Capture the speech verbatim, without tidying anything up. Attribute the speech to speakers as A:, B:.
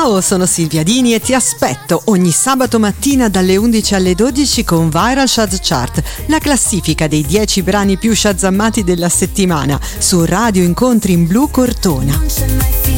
A: Ciao, sono Silvia Dini e ti aspetto ogni sabato mattina dalle undici alle dodici con Viral Shaz Chart, la classifica dei dieci brani più shazammati della settimana su Radio Incontri in Blu Cortona.